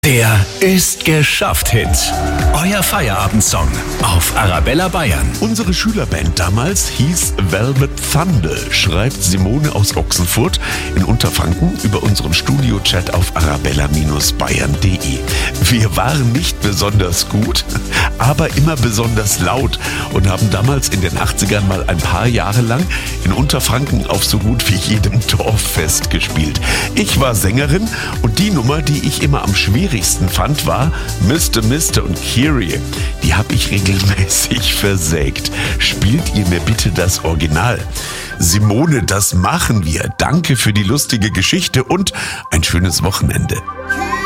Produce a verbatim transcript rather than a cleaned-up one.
Der ist geschafft Hit. Euer Feierabendsong auf Arabella Bayern. Unsere Schülerband damals hieß Velvet Thunder, schreibt Simone aus Ochsenfurt in Unterfranken über unseren Studio-Chat auf arabella Bayern punkt de. Wir waren nicht besonders gut, aber immer besonders laut und haben damals in den achtzigern mal ein paar Jahre lang in Unterfranken auf so gut wie jedem Dorffest gespielt. Ich war Sängerin und die Nummer, die ich immer am schwierigsten fand, war Mister Mister und Kyrie. Die habe ich regelmäßig versägt. Spielt ihr mir bitte das Original? Simone, das machen wir. Danke für die lustige Geschichte und ein schönes Wochenende.